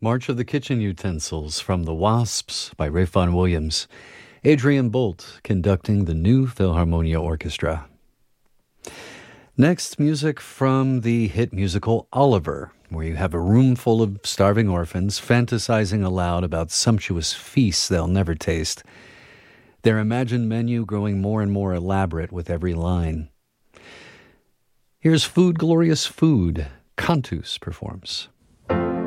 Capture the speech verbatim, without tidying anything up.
March of the Kitchen Utensils from The Wasps by Ralph Vaughan Williams. Adrian Bolt conducting the New Philharmonia Orchestra. Next, music from the hit musical Oliver, where you have a room full of starving orphans fantasizing aloud about sumptuous feasts they'll never taste, their imagined menu growing more and more elaborate with every line. Here's Food, Glorious Food. Cantus performs.